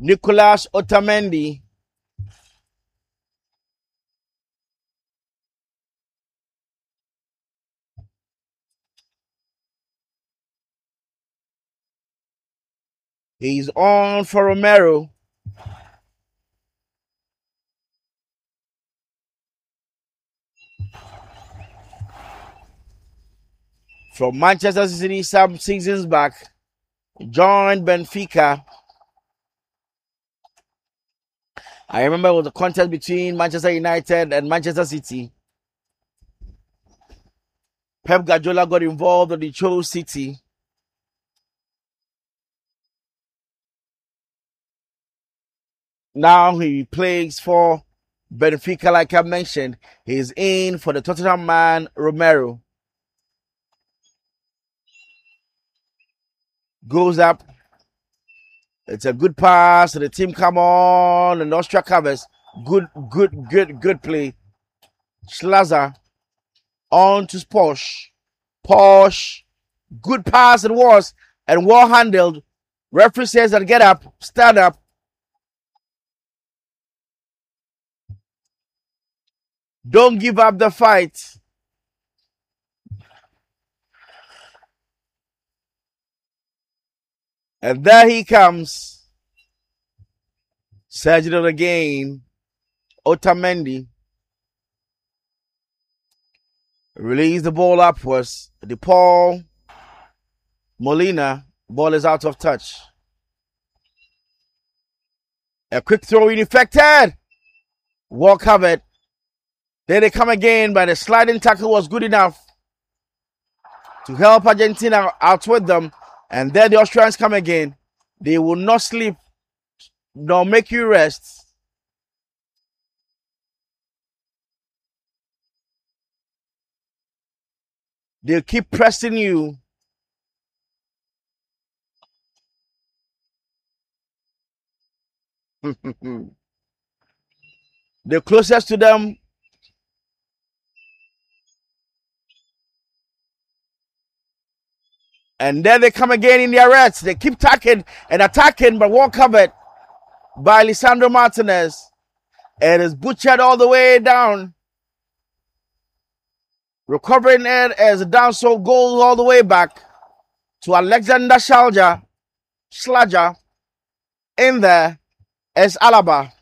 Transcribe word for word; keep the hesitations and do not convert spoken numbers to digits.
Nicolas Otamendi. He's on for Romero. From Manchester City some seasons back, joined Benfica. I remember it was a contest between Manchester United and Manchester City. Pep Guardiola got involved and he chose City. Now he plays for Benfica, like I mentioned. He's in for the Tottenham man, Romero. Goes up. It's a good pass. The team come on. And Austria covers. Good, good, good, good play. Schlazer on to Posch. Posch. Good pass it was. And well handled. Referee says that get up. Stand up. Don't give up the fight. And there he comes. Sergio again. Otamendi. Release the ball upwards. DePaul. Molina. Ball is out of touch. A quick throw in effected. Well covered. Then they come again, but the sliding tackle was good enough to help Argentina out with them. And then the Austrians come again. They will not sleep, nor make you rest. They'll keep pressing you. The closest to them. And then they come again in their rest. They keep attacking and attacking, but well covered by Lisandro Martinez. It is butchered all the way down. Recovering it as a down so goes all the way back to Alexander Schlager. Schlager in there as Alaba.